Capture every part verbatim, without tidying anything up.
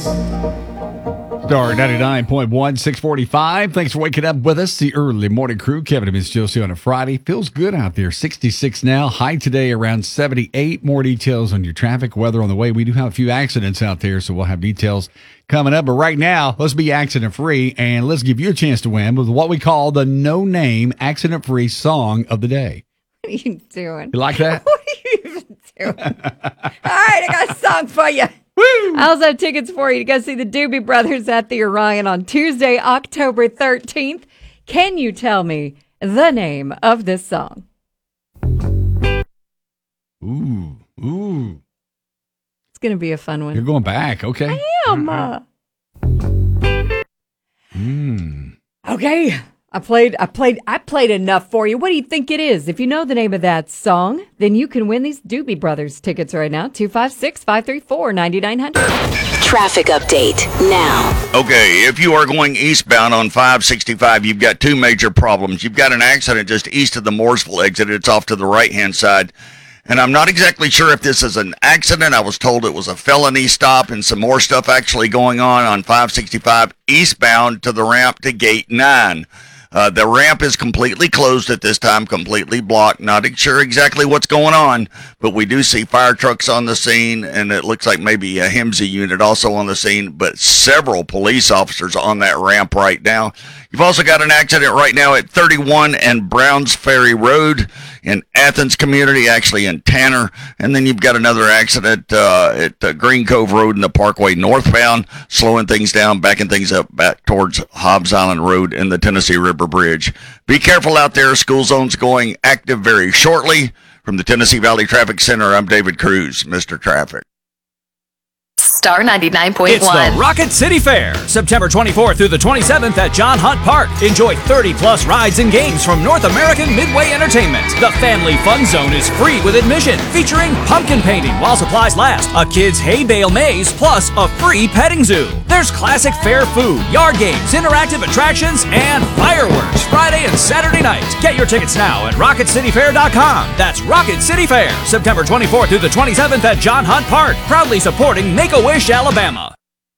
Star ninety-nine point one, six forty-five. Thanks for waking up with us. The early morning crew. Kevin and Miss Josie on a Friday. Feels good out there. sixty-six now. High today around seventy-eight. More details on your traffic weather on the way. We do have a few accidents out there, so we'll have details coming up. But right now, let's be accident free and let's give you a chance to win with what we call the no name accident free song of the day. What are you doing? You like that? What are you even doing? All right, I got a song for you. Woo! I also have tickets for you to go see the Doobie Brothers at the Orion on Tuesday, October thirteenth. Can you tell me the name of this song? Ooh, ooh. It's going to be a fun one. You're going back, okay. I am. Uh, Mm. Okay. I played I played I played enough for you. What do you think it is? If you know the name of that song, then you can win these Doobie Brothers tickets right now. two five six, five three four, nine nine zero zero. Traffic update now. Okay, if you are going eastbound on five sixty-five, you've got two major problems. You've got an accident just east of the Mooresville exit. It's off to the right-hand side. And I'm not exactly sure if this is an accident. I was told it was a felony stop and some more stuff actually going on on five sixty-five eastbound to the ramp to gate nine. Uh, the ramp is completely closed at this time, completely blocked. Not sure exactly what's going on, but we do see fire trucks on the scene, and it looks like maybe a H I M S A unit also on the scene, but several police officers on that ramp right now. You've also got an accident right now at thirty-one and Browns Ferry Road in Athens community, actually in Tanner. And then you've got another accident uh, at uh, Green Cove Road in the Parkway northbound, slowing things down, backing things up back towards Hobbs Island Road and the Tennessee River Bridge. Be careful out there. School zone's going active very shortly. From the Tennessee Valley Traffic Center, I'm David Cruz, Mister Traffic. Star ninety-nine point one. It's the Rocket City Fair, September twenty-fourth through the twenty-seventh at John Hunt Park. Enjoy thirty plus rides and games from North American Midway Entertainment. The Family Fun Zone is free with admission, featuring pumpkin painting while supplies last, a kids' hay bale maze, plus a free petting zoo. There's classic fair food, yard games, interactive attractions, and fireworks Friday and Saturday night. Get your tickets now at rocket city fair dot com. That's Rocket City Fair, September twenty-fourth through the twenty-seventh at John Hunt Park. Proudly supporting Make-A-Wish, Alabama.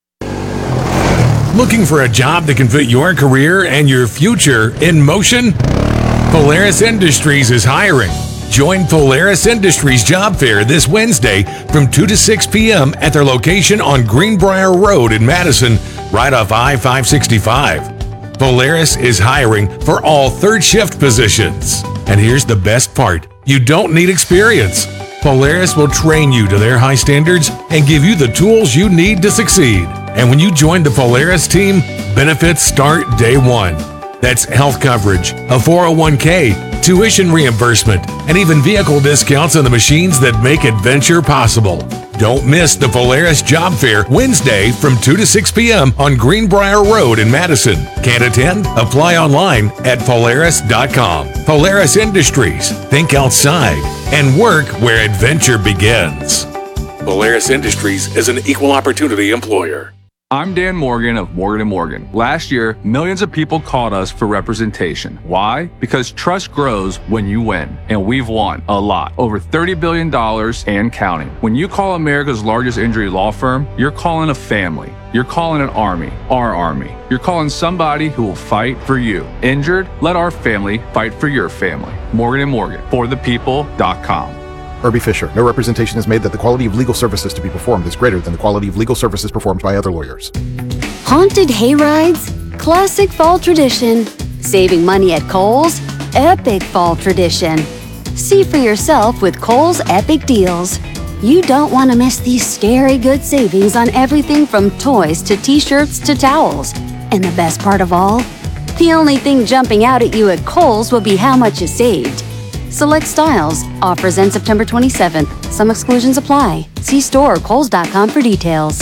Looking for a job that can fit your career and your future in motion? Polaris Industries is hiring. Join Polaris Industries Job Fair this Wednesday from two to six p.m. at their location on Greenbrier Road in Madison, right off I five sixty-five. Polaris is hiring for all third shift positions. And here's the best part. You don't need experience. Polaris will train you to their high standards and give you the tools you need to succeed. And when you join the Polaris team, benefits start day one. That's health coverage, a four oh one k, tuition reimbursement, and even vehicle discounts on the machines that make adventure possible. Don't miss the Polaris Job Fair Wednesday from two to six p.m. on Greenbrier Road in Madison. Can't attend? Apply online at polaris dot com. Polaris Industries. Think outside and work where adventure begins. Polaris Industries is an equal opportunity employer. I'm Dan Morgan of Morgan and Morgan. Last year, millions of people called us for representation. Why? Because trust grows when you win. And we've won a lot. Over thirty billion dollars and counting. When you call America's largest injury law firm, you're calling a family. You're calling an army, our army. You're calling somebody who will fight for you. Injured? Let our family fight for your family. Morgan and Morgan, for the people dot com. Herbie Fisher. No representation is made that the quality of legal services to be performed is greater than the quality of legal services performed by other lawyers. Haunted hayrides? Classic fall tradition. Saving money at Kohl's? Epic fall tradition. See for yourself with Kohl's Epic Deals. You don't want to miss these scary good savings on everything from toys to t-shirts to towels. And the best part of all? The only thing jumping out at you at Kohl's will be how much you saved. Select styles. Offers end September twenty-seventh. Some exclusions apply. See store or kohls dot com for details.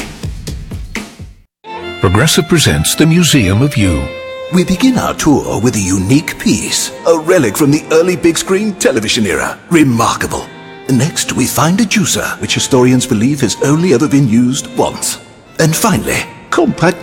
Progressive presents the Museum of You. We begin our tour with a unique piece, a relic from the early big screen television era. Remarkable. Next, we find a juicer, which historians believe has only ever been used once. And finally, compact